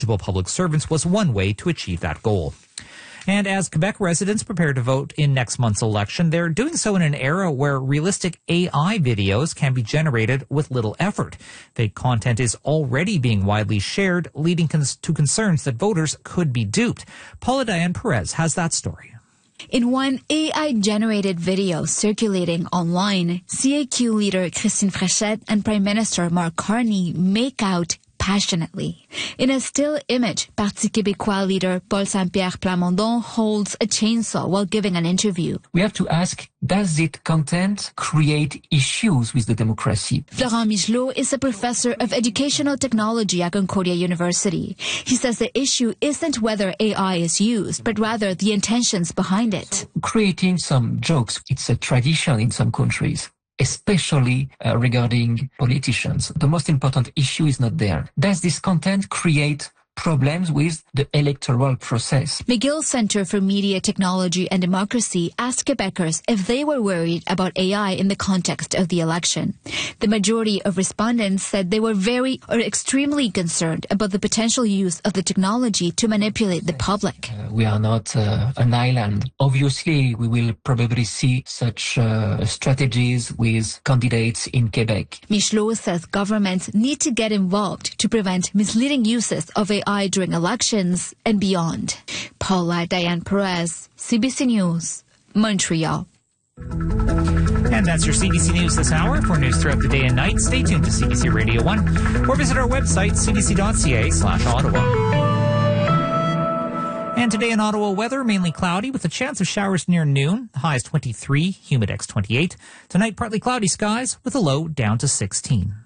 public servants was one way to achieve that goal. And as Quebec residents prepare to vote in next month's election, they're doing so in an era where realistic AI videos can be generated with little effort. Fake content is already being widely shared, leading to concerns that voters could be duped. Paula Diane Perez has that story. In one AI-generated video circulating online, CAQ leader Christine Fréchette and Prime Minister Mark Carney make out passionately. In a still image, Parti Québécois leader Paul Saint-Pierre Plamondon holds a chainsaw while giving an interview. We have to ask, does it content create issues with the democracy? Florent Michelot is a professor of educational technology at Concordia University. He says the issue isn't whether AI is used, but rather the intentions behind it. Creating some jokes, it's a tradition in some countries, especially regarding politicians. The most important issue is not there. Does this content create problems with the electoral process? McGill Center for Media Technology and Democracy asked Quebecers if they were worried about AI in the context of the election. The majority of respondents said they were very or extremely concerned about the potential use of the technology to manipulate the public. We are not an island. Obviously, we will probably see such strategies with candidates in Quebec. Michelot says governments need to get involved to prevent misleading uses of AI during elections and beyond. Paula Diane Perez, CBC News, Montreal. And that's your CBC News this hour. For news throughout the day and night, stay tuned to CBC Radio 1 or visit our website, cbc.ca/Ottawa. And today in Ottawa, weather mainly cloudy with a chance of showers near noon. The high is 23, Humidex 28. Tonight, partly cloudy skies with a low down to 16.